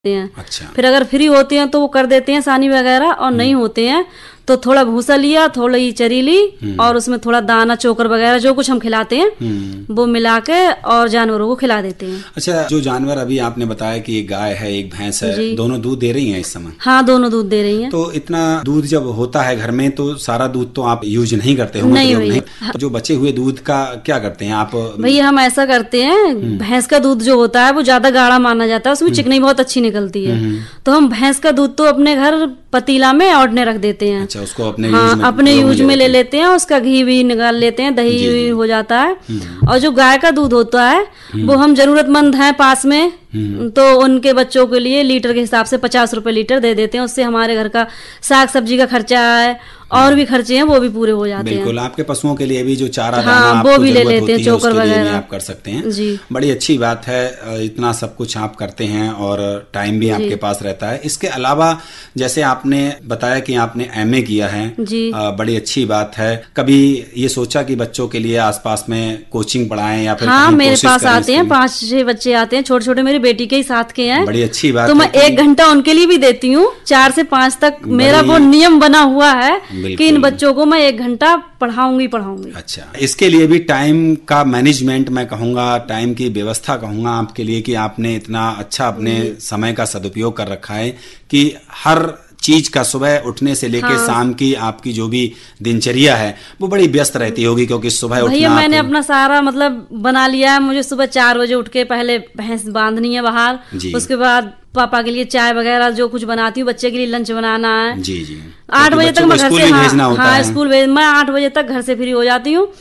हैं। अच्छा। फिर अगर फ्री होते हैं तो वो कर देते हैं सानी वगैरह, और नहीं होते हैं तो थोड़ा भूसा लिया, थोड़ी चरी ली और उसमें थोड़ा दाना चोकर वगैरह जो कुछ हम खिलाते हैं वो मिला के और जानवरों को खिला देते हैं। अच्छा, जो जानवर अभी आपने बताया कि एक गाय है एक भैंस है, दोनों दूध दे रही हैं इस समय? हाँ, दोनों दूध दे रही हैं। तो इतना दूध जब होता है घर में तो सारा दूध तो आप यूज नहीं करते होंगे? नहीं तो भैया। तो जो बचे हुए दूध का क्या करते हैं आप? भैया हम ऐसा करते हैं, भैंस का दूध जो होता है वो ज्यादा गाढ़ा माना जाता है, उसमें चिकनाई बहुत अच्छी निकलती है, तो हम भैंस का दूध तो अपने घर पतीला में औटने रख देते हैं। अच्छा, उसको अपने अपने यूज में ले लेते हैं, उसका घी भी निकाल लेते हैं, दही हो जाता है। और जो गाय का दूध होता है वो हम जरूरतमंद हैं पास में तो उनके बच्चों के लिए लीटर के हिसाब से 50 रुपए लीटर दे देते हैं। उससे हमारे घर का साग सब्जी का खर्चा है और भी खर्चे हैं वो भी पूरे हो जाते हैं। बिल्कुल, आपके पशुओं के लिए भी जो चारा दाना हाँ, वो भी ले लेते हैं, चोकर वगैरह वगैरह आप कर सकते हैं जी। बड़ी अच्छी बात है, इतना सब कुछ आप करते हैं और टाइम भी आपके पास रहता है। इसके अलावा जैसे आपने बताया कि आपने MA किया है जी। बड़ी अच्छी बात है। कभी ये सोचा कि बच्चों के लिए आसपास में कोचिंग पढ़ाएं या फिर हाँ, मेरे पास आते हैं 5-6 बच्चे आते हैं, छोटे छोटे मेरी बेटी के ही साथ के हैं। बड़ी अच्छी बात तो मैं 1 घंटा उनके लिए भी देती हूँ, 4 से 5 तक मेरा वो नियम बना हुआ है कि इन बच्चों को मैं 1 घंटा पढ़ाऊंगी। अच्छा, इसके लिए भी टाइम का मैनेजमेंट मैं कहूँगा, टाइम की व्यवस्था कहूँगा आपके लिए कि आपने इतना अच्छा अपने समय का सदुपयोग कर रखा है कि हर चीज का सुबह उठने से लेके शाम की आपकी जो भी दिनचर्या है वो बड़ी व्यस्त रहती होगी, क्योंकि सुबह उठना भैया मैंने अपना सारा मतलब बना लिया है। मुझे सुबह 4 बजे उठ के पहले भैंस बांधनी है बाहर, उसके बाद पापा के लिए चाय वगैरह जो कुछ बनाती हूँ, बच्चे के लिए लंच बनाना है। जी जी। 8 बजे तक मैं घर से हाँ, स्कूल मैं 8 बजे तक घर से फ्री हो जाती हूँ।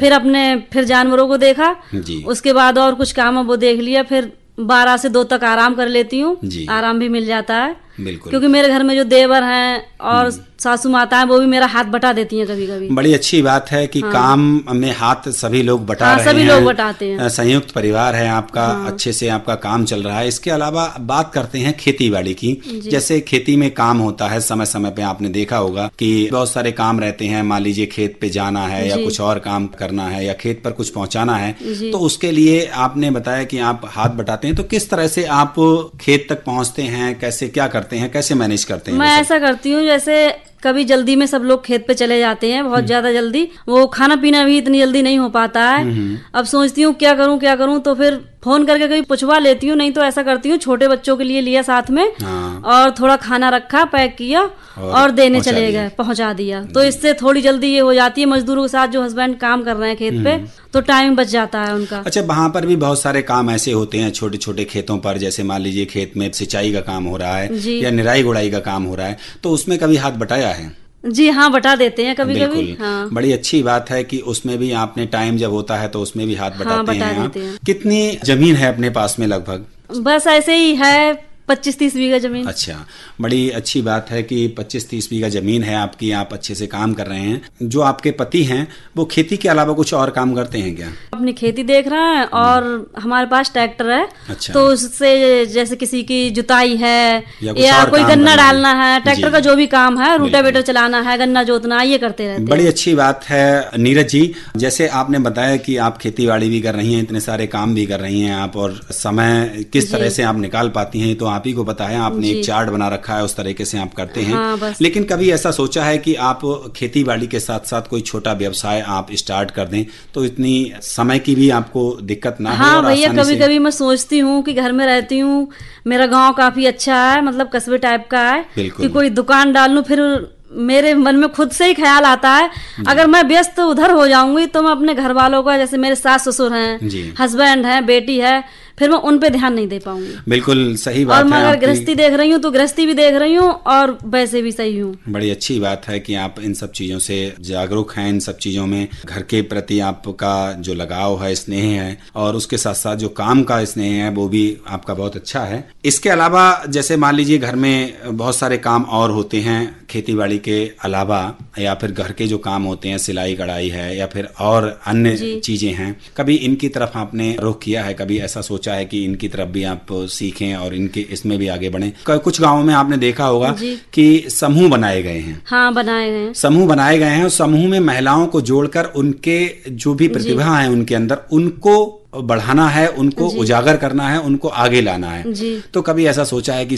फिर जानवरों को देखा, उसके बाद और कुछ काम है वो देख लिया, फिर 12 से 2 तक आराम कर लेती हूँ, आराम भी मिल जाता है। बिल्कुल। क्योंकि मेरे घर में जो देवर हैं और सासू माता है वो भी मेरा हाथ बटा देती हैं कभी कभी। बड़ी अच्छी बात है कि काम में हाथ सभी लोग बटा रहे हैं, सभी लोग बटाते हैं। संयुक्त परिवार है आपका, अच्छे से आपका काम चल रहा है। इसके अलावा बात करते हैं खेती बाड़ी की। जैसे खेती में काम होता है, समय समय पे आपने देखा होगा कि बहुत सारे काम रहते हैं। मान लीजिए खेत पे जाना है या कुछ और काम करना है या खेत पर कुछ पहुंचाना है, तो उसके लिए आपने बताया कि आप हाथ बटाते हैं। तो किस तरह से आप खेत तक पहुंचते हैं, कैसे क्या करते हैं, कैसे मैनेज करते हैं? मैं ऐसा करती हूँ, जैसे कभी जल्दी में सब लोग खेत पे चले जाते हैं, बहुत ज्यादा जल्दी, वो खाना पीना भी इतनी जल्दी नहीं हो पाता है। अब सोचती हूँ क्या करूँ, तो फिर फोन करके कभी पूछवा लेती हूँ, नहीं तो ऐसा करती हूँ छोटे बच्चों के लिए लिया साथ में और थोड़ा खाना रखा, पैक किया और देने चले गए, पहुंचा दिया। तो इससे थोड़ी जल्दी ये हो जाती है। मजदूरों के साथ जो हस्बैंड काम कर रहे हैं खेत पे तो टाइम बच जाता है उनका। अच्छा, वहाँ पर भी बहुत सारे काम ऐसे होते हैं छोटे छोटे खेतों पर, जैसे मान लीजिए खेत में सिंचाई का काम हो रहा है या निराई गुड़ाई का काम हो रहा है, तो उसमें कभी हाथ बटाया है? जी हाँ, बटा देते हैं कभी कभी। हाँ। बड़ी अच्छी बात है कि उसमें भी आपने टाइम जब होता है तो उसमें भी हाथ बटाते हैं। कितनी जमीन है अपने पास में लगभग? बस ऐसे ही है 25-30 बीघा जमीन। अच्छा, बड़ी अच्छी बात है कि 25-30 बीघा जमीन है आपकी, आप अच्छे से काम कर रहे हैं। जो आपके पति हैं वो खेती के अलावा कुछ और काम करते हैं क्या? अपनी खेती देख रहे हैं और हमारे पास ट्रैक्टर है। अच्छा। तो उससे जैसे किसी की जुताई है या कोई गन्ना डालना है, ट्रैक्टर का जो भी काम है, रूटावेटर चलाना है, गन्ना जोतना, ये करते रहते हैं। बड़ी अच्छी बात है। नीरज जी, जैसे आपने बताया कि आप खेती बाड़ी भी कर रही हैं, इतने सारे काम भी कर रही हैं आप, और समय किस तरह से आप निकाल पाती हैं तो आप ही को बताया। आपने एक चार्ट बना रखा है, उस तरीके से आप करते हैं। हाँ, लेकिन कभी ऐसा सोचा है कि आप खेती बाड़ी के साथ साथ कोई छोटा व्यवसाय आप स्टार्ट कर दें तो इतनी समय की भी आपको दिक्कत ना हो? हाँ भैया, कभी कभी मैं सोचती हूँ कि घर में रहती हूँ, मेरा गांव काफी अच्छा है, मतलब कस्बे टाइप का है, कि कोई दुकान डाल लूं। फिर मेरे मन में खुद से ही ख्याल आता है अगर मैं व्यस्त उधर हो जाऊंगी तो मैं अपने घर वालों का, जैसे मेरे सास ससुर हैं, हस्बैंड हैं, बेटी है, फिर मैं उन पे ध्यान नहीं दे पाऊंगी। बिल्कुल सही बात है। और मैं अगर गृहस्थी देख रही हूँ तो गृहस्थी भी देख रही हूँ और वैसे भी सही हूँ। बड़ी अच्छी बात है कि आप इन सब चीजों से जागरूक हैं, इन सब चीजों में घर के प्रति आपका जो लगाव है, स्नेह है, और उसके साथ साथ जो काम का स्नेह है वो भी आपका बहुत अच्छा है। इसके अलावा जैसे मान लीजिए घर में बहुत सारे काम और होते हैं खेती बाड़ी के अलावा, या फिर घर के जो काम होते हैं, सिलाई कढ़ाई है या फिर और अन्य चीजें हैं, कभी इनकी तरफ आपने रुख किया है? कभी ऐसा सोचा है कि इनकी तरफ भी आप सीखें और इनके इसमें भी आगे बढ़ें? कुछ गांवों में आपने देखा होगा कि समूह बनाए गए हैं। हाँ, बनाए गए हैं। समूह बनाए गए हैं और समूह में महिलाओं को जोड़कर उनके जो भी प्रतिभा है उनके अंदर, उनको बढ़ाना है, उनको उजागर करना है, उनको आगे लाना है। तो कभी ऐसा सोचा है कि